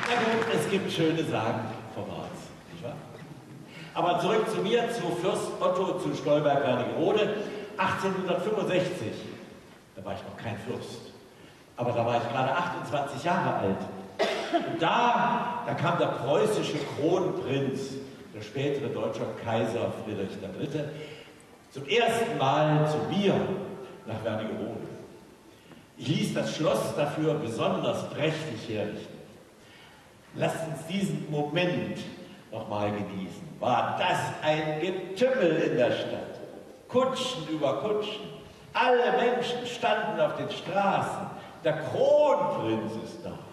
Na gut, es gibt schöne Sagen voraus, nicht wahr? Aber zurück zu mir, zu Fürst Otto zu Stolberg-Wernigerode, 1865. Da war ich noch kein Fürst, aber da war ich gerade 28 Jahre alt. Und da kam der preußische Kronprinz, der spätere deutsche Kaiser Friedrich III., zum ersten Mal zu mir nach Wernigerode. Ich ließ das Schloss dafür besonders prächtig herrichten. Lasst uns diesen Moment nochmal genießen. War das ein Getümmel in der Stadt? Kutschen über Kutschen. Alle Menschen standen auf den Straßen. Der Kronprinz ist da.